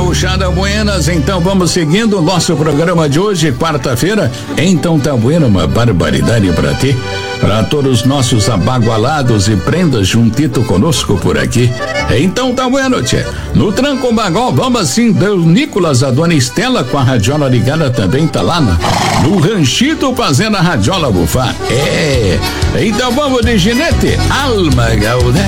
gauchada buenas, então vamos seguindo o nosso programa de hoje, quarta-feira. Então tá bueno, uma barbaridade pra ti. Pra todos os nossos abagualados e prendas juntito conosco por aqui. Então tá bueno, tchê. No Tranco Bagol, vamos assim, do Nicolas, a dona Estela com a radiola ligada também tá lá no ranchito fazendo a radiola bufar. Então vamos de ginete, alma gaudéria.